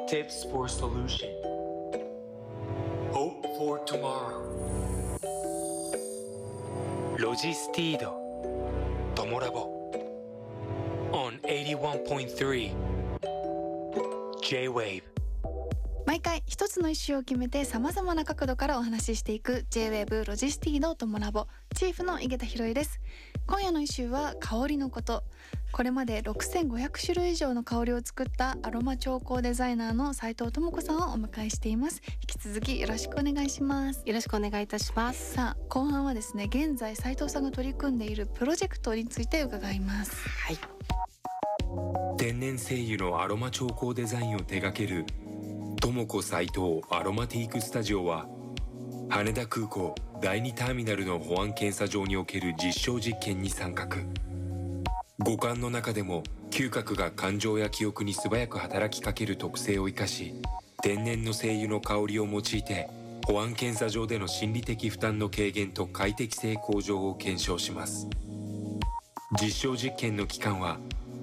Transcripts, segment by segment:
Tips for solution. Hope for tomorrow. ロジスティードトモラボ on 81.3 J-Wave。 毎回一つのイシューを決めて様々な角度からお話ししていく J-Wave ロジスティードトモラボチーフの井桁弘恵です。今夜のイシューは香りのこと。これまで6500種類以上の香りを作ったアロマ調香デザイナーの斉藤智子さんをお迎えしています。引き続きよろしくお願いします。 よろしくお願いいたします。 さあ後半はですね、現在斉藤さんが取り組んでいるプロジェクトについて伺います。 はい。 天然精油のアロマ調香デザインを手掛ける智子斉藤アロマティークスタジオは、羽田空港第2ターミナルの保安検査場における実証実験に参画。五感の中でも嗅覚が感情や記憶に素早く働きかける特性を生かし、天然の精油の香りを用いて保安検査場での心理的負担の軽減と快適性向上を検証します。実証実験の期間は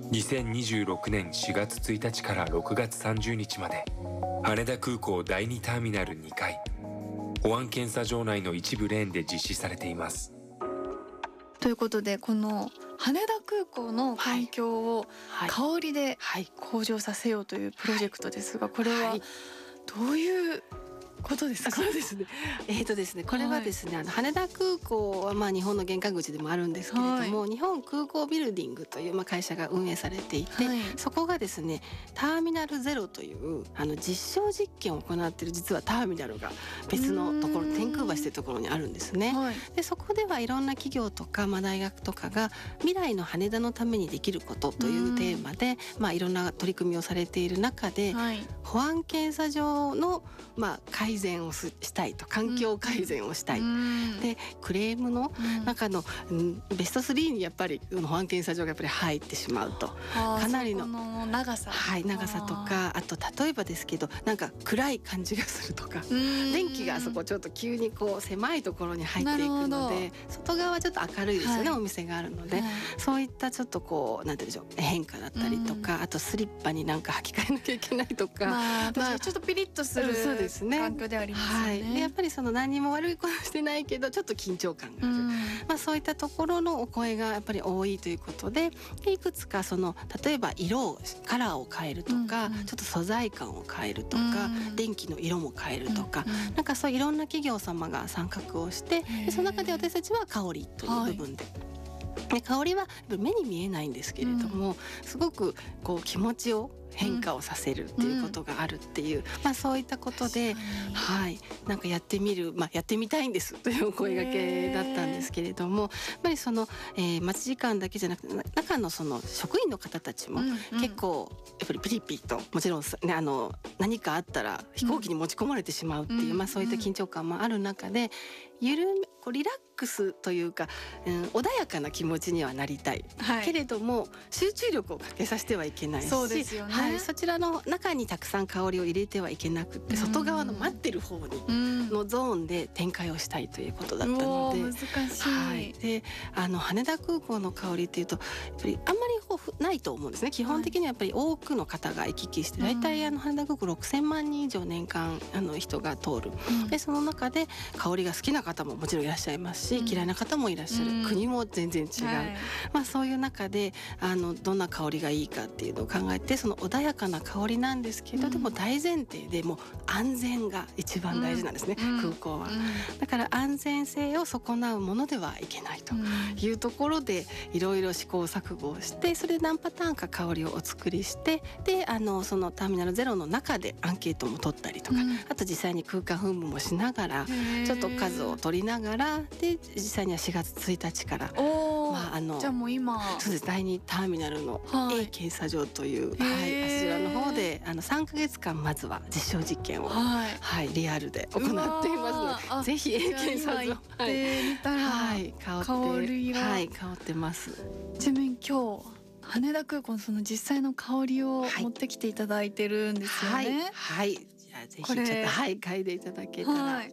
2026年4月1日から6月30日まで、羽田空港第2ターミナル2階保安検査場内の一部レーンで実施されています。 ということで、この羽田空港の環境を香りで向上させようというプロジェクトですが、これはどういうことですか？ そうですね。ですね、これはですね、羽田空港は日本の玄関口でもあるんですけれども、日本空港ビルディングという会社が運営されていて、そこがですねターミナルゼロという実証実験を行っている、実はターミナルが別のところ、天空橋というところにあるんですね。でそこではいろんな企業とか、大学とかが未来の羽田のためにできることというテーマで、いろんな取り組みをされている中で、保安検査場の改善をしたいと、環境改善をしたい、でクレームの中のベスト3にやっぱり保安検査場がやっぱり入ってしまうと、かなりの長さとか、あと例えばですけど暗い感じがするとか、電気があそこちょっと急に狭いところに入っていくので、外側はちょっと明るいですよね、お店があるので、そういったちょっとなんていうんでしょう、変化だったりとか、あとスリッパに履き替えなきゃいけないとか、 ちょっとピリッとするそうですね、 環境でありますよね。 でやっぱり何も悪いことしてないけどちょっと緊張感がある、そういったところのお声がやっぱり多いということで、いくつか例えばカラーを変えるとか、ちょっと素材感を変えるとか、電気の色も変えるとか、そういろんな企業様が参画をして、でその中で私たちは香りという部分で。香りは目に見えないんですけれども、すごく気持ちを変化をさせるっていうことがあるっていう、そういったことで、やってみる、やってみたいんですというお声掛けだったんですけれども、やっぱり待ち時間だけじゃなくて、中の職員の方たちも結構やっぱりピリピリと、もちろん、何かあったら飛行機に持ち込まれてしまうっていう、そういった緊張感もある中で、リラックスというか、穏やかな気持ちにはなりたい、けれども集中力をかけさせてはいけないし、 そうですよね、 そちらの中にたくさん香りを入れてはいけなくて、外側の待ってる方のゾーンで展開をしたいということだったので、 難しい、 で羽田空港の香りっていうとやっぱりあんまりないと思うんですね。基本的にはやっぱり多くの方が行き来して、大体羽田空港6000万人以上年間人が通る、でその中で香りが好きな方ももちろんいらっしゃいますし、嫌いな方もいらっしゃる、国も全然違う、そういう中でどんな香りがいいかっていうのを考えて、穏やかな香りなんですけど、でも大前提でもう安全が一番大事なんですね、空港は、だから安全性を損なうものではいけないというところで、いろいろ試行錯誤をして、それで何パターンか香りをお作りして、でそのターミナルゼロの中でアンケートも取ったりとか、あと実際に空間噴霧もしながら、ちょっと数を取りながら、で実際には4月1日から、 じゃあもう今そうです、第2ターミナルの A 検査場という、あちらの方で3ヶ月間まずは実証実験を、リアルで行っていますので、ぜひ A 検査場行ってみたら、香りが、 香ってます。 ちなみに今日羽田空港の実際の香りを持ってきていただいてるんですよね。 じゃあぜひちょっと嗅いでいただけたら、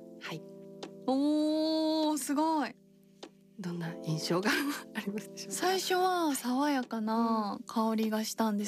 おー、すごい。 どんな印象がありますでしょうか？ 最初は爽やかな香りがしたんです